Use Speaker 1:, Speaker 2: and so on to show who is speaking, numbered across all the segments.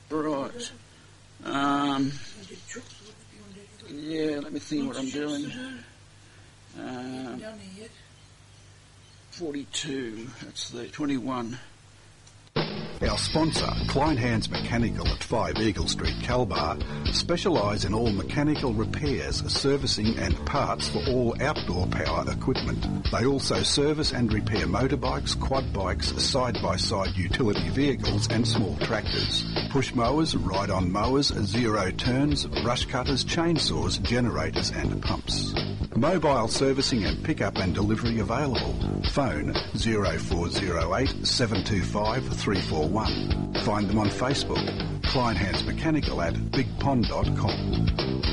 Speaker 1: Right. Yeah, let me think what I'm doing. 42, that's the 21.
Speaker 2: Our sponsor, Kleinhans Mechanical at 5 Eagle Street, Kalbar, specialise in all mechanical repairs, servicing and parts for all outdoor power equipment. They also service and repair motorbikes, quad bikes, side-by-side utility vehicles and small tractors. Push mowers, ride-on mowers, zero turns, brush cutters, chainsaws, generators and pumps. Mobile servicing and pick-up and delivery available. Phone 0408 725 341. Find them on Facebook. Kleinhans Mechanical at bigpond.com.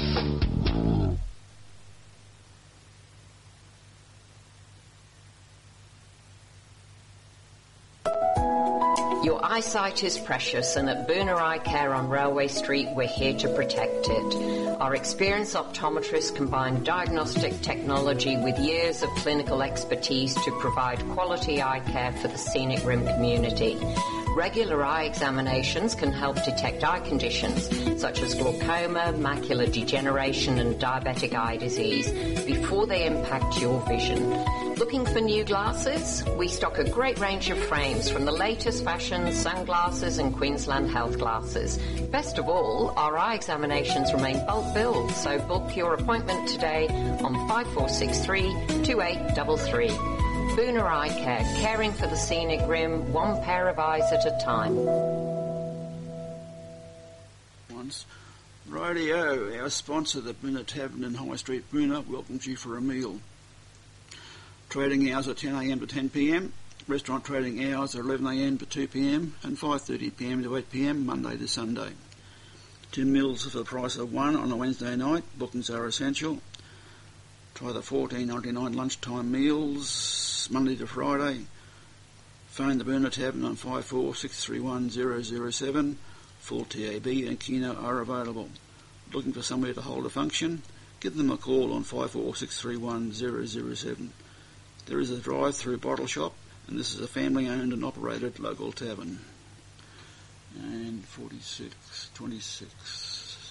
Speaker 3: Your eyesight is precious, and at Boona Eye Care on Railway Street, we're here to protect it. Our experienced optometrists combine diagnostic technology with years of clinical expertise to provide quality eye care for the Scenic Rim community. Regular eye examinations can help detect eye conditions such as glaucoma, macular degeneration and diabetic eye disease before they impact your vision. Looking for new glasses? We stock a great range of frames from the latest fashion, sunglasses and Queensland health glasses. Best of all, our eye examinations remain bulk billed, so book your appointment today on 5463 2833. Boona Eye Care, caring for the Scenic Rim, one pair of eyes at a time.
Speaker 1: Radio, our sponsor, the Boona Tavern in High Street, Boona, welcomes you for a meal. Trading hours are 10 a.m. to 10 p.m. Restaurant trading hours are 11 a.m. to 2 p.m. and 5:30 p.m. to 8 p.m. Monday to Sunday. 2 meals for the price of one on a Wednesday night. Bookings are essential. Try the $14.99 lunchtime meals, Monday to Friday. Phone the Boona Tavern on 54631007. Full TAB and Keno are available. Looking for somewhere to hold a function? Give them a call on 54631007. There is a drive-through bottle shop, and this is a family-owned and operated local tavern. And 46, 26...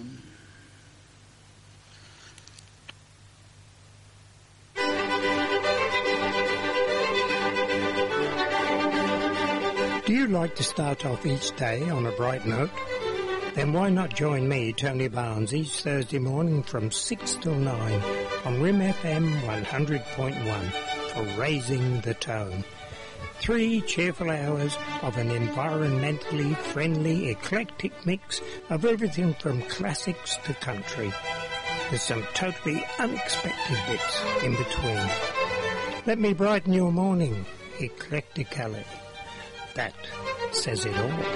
Speaker 4: Do you like to start off each day on a bright note? Then why not join me, Tony Barnes, each Thursday morning from 6 till 9 on RIM FM 100.1 for Raising the Tone. 3 cheerful hours of an environmentally friendly, eclectic mix of everything from classics to country, with some totally unexpected bits in between. Let me brighten your morning. Eclecticality. That says it all.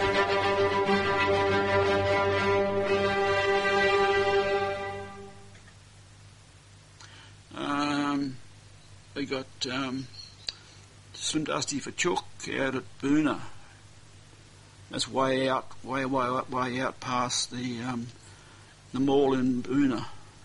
Speaker 1: We got Slim Dusty for Chook out at Boona. That's way out past the mall in Boona.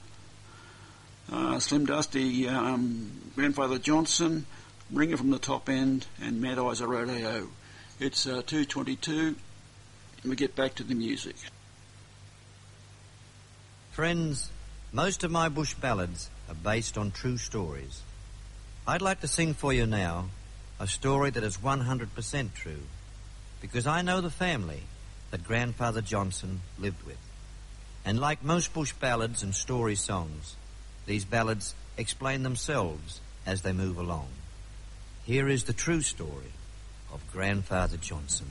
Speaker 1: Slim Dusty, Grandfather Johnson, Ringer from the Top End, and Mad Eyes of Rodeo. It's 2:22, and we get back to the music.
Speaker 5: Friends, most of my bush ballads are based on true stories. I'd like to sing for you now a story that is 100% true, because I know the family that Grandfather Johnson lived with. And like most bush ballads and story songs, these ballads explain themselves as they move along. Here is the true story of Grandfather Johnson.